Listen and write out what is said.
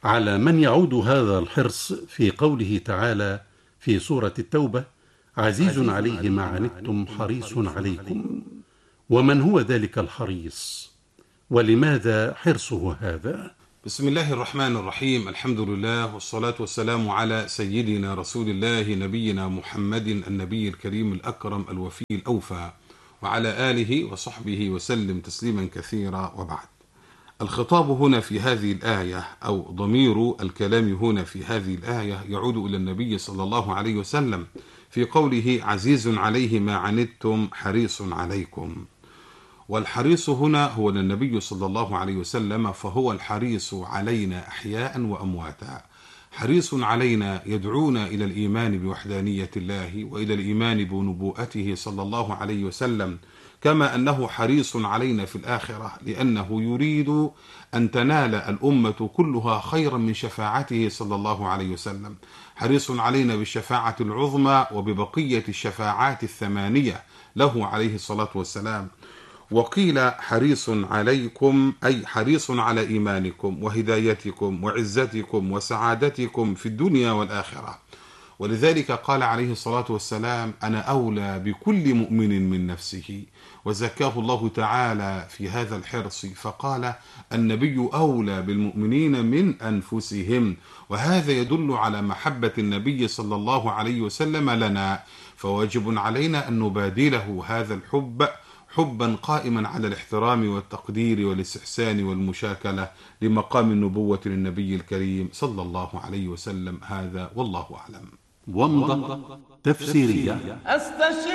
على من يعود هذا الحرص في قوله تعالى في سورة التوبة: عزيز عليه ما عنتم حريص عليكم. ومن هو ذلك الحريص؟ ولماذا حرصه هذا؟ بسم الله الرحمن الرحيم. الحمد لله والصلاة والسلام على سيدنا رسول الله نبينا محمد النبي الكريم الأكرم الوفي الأوفى، وعلى آله وصحبه وسلم تسليما كثيرا. وبعد، الخطاب هنا في هذه الآية أو ضمير الكلام هنا في هذه الآية يعود إلى النبي صلى الله عليه وسلم في قوله: عزيز عليه ما عنتم حريص عليكم. والحريص هنا هو النبي صلى الله عليه وسلم، فهو الحريص علينا أحياء وأمواتا. حريص علينا يدعونا إلى الإيمان بوحدانية الله وإلى الإيمان بنبوءته صلى الله عليه وسلم، كما أنه حريص علينا في الآخرة، لأنه يريد أن تنال الأمة كلها خيرا من شفاعته صلى الله عليه وسلم. حريص علينا بالشفاعة العظمى وببقية الشفاعات الثمانية له عليه الصلاة والسلام. وقيل حريص عليكم أي حريص على إيمانكم وهدايتكم وعزتكم وسعادتكم في الدنيا والآخرة. ولذلك قال عليه الصلاة والسلام: أنا أولى بكل مؤمن من نفسه. وزكاه الله تعالى في هذا الحرص فقال: النبي أولى بالمؤمنين من أنفسهم. وهذا يدل على محبة النبي صلى الله عليه وسلم لنا، فواجب علينا أن نبادله هذا الحب حبا قائما على الاحترام والتقدير والاستحسان والمشاكلة لمقام النبوة للنبي الكريم صلى الله عليه وسلم. هذا والله أعلم. ومضة تفسيرية.